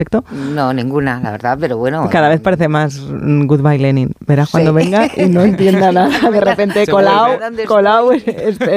No, ninguna, la verdad, pero bueno. Cada vez parece más Goodbye Lenin. Verás cuando venga y no entienda nada. De repente Colau es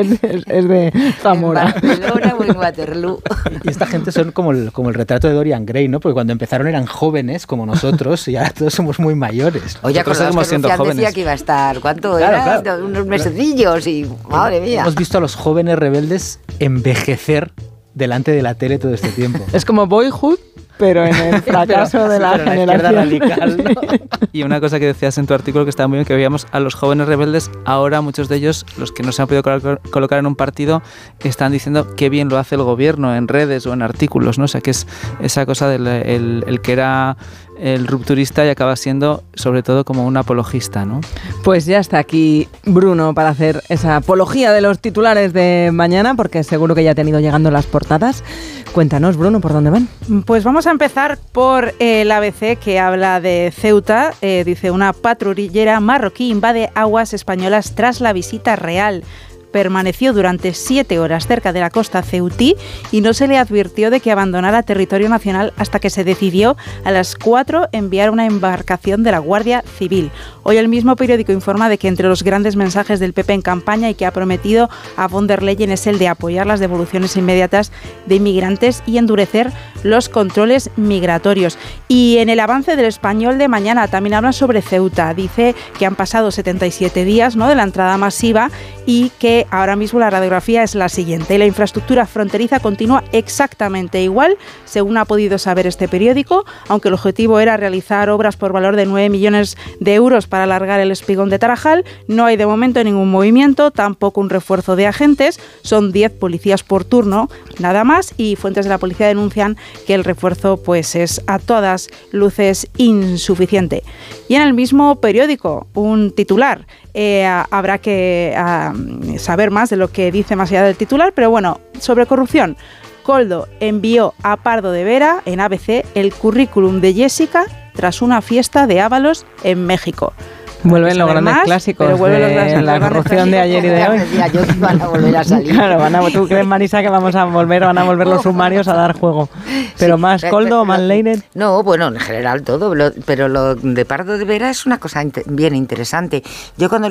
de Zamora. En Barcelona o en Waterloo. Y esta gente son como el retrato de Dorian Gray, ¿no? Porque cuando empezaron eran jóvenes como nosotros y ahora todos somos muy mayores. Oye, acordaos que Rufián decía que iba a estar, ¿cuánto era? Claro. Unos mesecillos y madre mía. Hemos visto a los jóvenes rebeldes envejecer delante de la tele todo este tiempo. Es como Boyhood, pero en el fracaso de la generación radical, ¿no? Y una cosa que decías en tu artículo que estaba muy bien, que veíamos a los jóvenes rebeldes, ahora muchos de ellos, los que no se han podido colocar en un partido, están diciendo qué bien lo hace el gobierno en redes o en artículos, ¿no? O sea, que es esa cosa del el que era el rupturista y acaba siendo sobre todo como un apologista, ¿no? Pues ya está aquí Bruno para hacer esa apología de los titulares de mañana, porque seguro que ya te han ido llegando las portadas. Cuéntanos, Bruno, ¿por dónde van? Pues vamos a empezar por el ABC, que habla de Ceuta. Dice, una patrullera marroquí invade aguas españolas tras la visita real. Permaneció durante 7 horas cerca de la costa ceutí y no se le advirtió de que abandonara territorio nacional hasta que se decidió a las 4 enviar una embarcación de la Guardia Civil. Hoy el mismo periódico informa de que entre los grandes mensajes del PP en campaña y que ha prometido a von der Leyen es el de apoyar las devoluciones inmediatas de inmigrantes y endurecer los controles migratorios. Y en el avance del Español de mañana también habla sobre Ceuta. Dice que han pasado 77 días, ¿no?, de la entrada masiva y que ahora mismo la radiografía es la siguiente. La infraestructura fronteriza continúa exactamente igual, según ha podido saber este periódico, aunque el objetivo era realizar obras por valor de 9 millones de euros para alargar el espigón de Tarajal. No hay de momento ningún movimiento, tampoco un refuerzo de agentes. Son 10 policías por turno, nada más, y fuentes de la policía denuncian que el refuerzo pues es a todas luces insuficiente. Y en el mismo periódico, un titular. Habrá que saber más de lo que dice más allá del titular, pero bueno, sobre corrupción. Koldo envió a Pardo de Vera, en ABC, el currículum de Jessica tras una fiesta de Ábalos en México. Vuelven los grandes clásicos de la corrupción de ayer y de hoy. Yo que van a volver a salir. Claro, ¿tú crees, Marisa, que van a volver los sumarios a dar juego? Pero más Koldo, más Leinen. No, bueno, en general todo, pero lo de Pardo de Vera es una cosa bien interesante. Yo cuando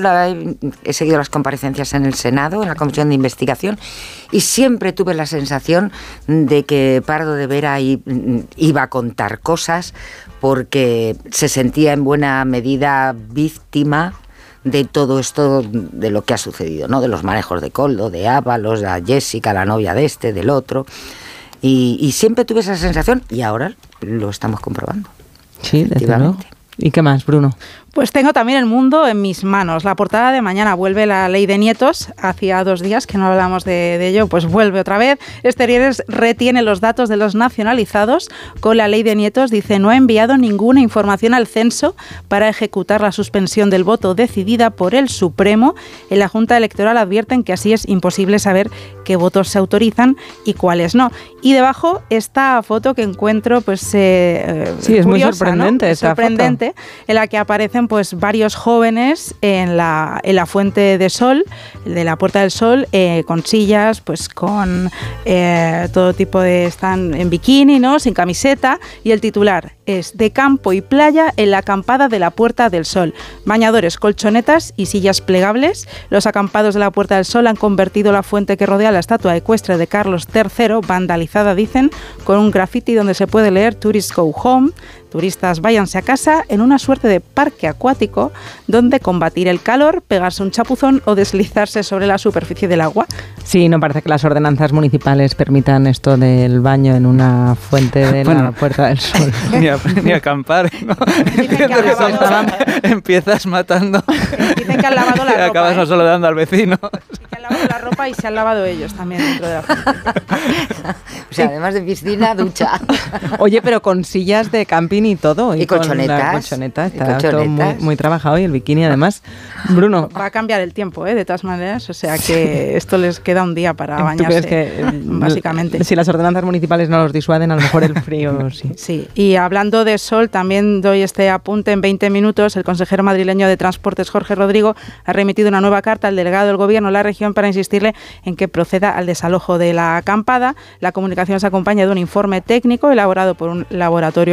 he seguido las comparecencias en el Senado, en la Comisión de Investigación, y siempre tuve la sensación de que Pardo de Vera iba a contar cosas porque se sentía en buena medida víctima de todo esto, de lo que ha sucedido, ¿no? De los manejos de Koldo, de Ábalos, de Jessica, la novia de este, del otro. Y siempre tuve esa sensación y ahora lo estamos comprobando. Sí, desde luego. ¿Y qué más, Bruno? Pues tengo también El Mundo en mis manos. La portada de mañana: vuelve la ley de nietos. Hacía 2 días que no hablamos de ello, pues vuelve otra vez. Exteriores retiene los datos de los nacionalizados con la ley de nietos. Dice, no ha enviado ninguna información al censo para ejecutar la suspensión del voto decidida por el Supremo. En la Junta Electoral advierten que así es imposible saber qué votos se autorizan y cuáles no. Y debajo esta foto que encuentro, pues sí, es curiosa, muy sorprendente, ¿no? Es sorprendente, foto en la que aparecen pues varios jóvenes en la fuente de sol, de la Puerta del Sol, con sillas, pues con todo tipo de, están en bikini, ¿no?, sin camiseta, y el titular es de campo y playa en la acampada de la Puerta del Sol. Bañadores, colchonetas y sillas plegables. Los acampados de la Puerta del Sol han convertido la fuente que rodea la estatua ecuestre de Carlos III, vandalizada, dicen, con un graffiti donde se puede leer Tourists go home, turistas váyanse a casa, en una suerte de parque acuático donde combatir el calor, pegarse un chapuzón o deslizarse sobre la superficie del agua. Sí, no parece que las ordenanzas municipales permitan esto del baño en una fuente de la Puerta del Sol. Ni acampar, ¿no? Empiezas matando. Dicen que han lavado la ropa. Y acabas no solo dando al vecino. Que han lavado la ropa y se han lavado ellos también dentro de la fuente. O sea, además de piscina, ducha. Oye, pero con sillas de camping y todo. Y colchonetas. Está todo muy trabajado, y el bikini además. Bruno. Va a cambiar el tiempo, de todas maneras, o sea que esto les queda un día para bañarse, básicamente. Si las ordenanzas municipales no los disuaden, a lo mejor el frío sí. Sí, y hablando de sol, también doy este apunte en 20 minutos. El consejero madrileño de Transportes, Jorge Rodrigo, ha remitido una nueva carta al delegado del Gobierno en la región para insistir insistirle en que proceda al desalojo de la acampada. La comunicación se acompaña de un informe técnico elaborado por un laboratorio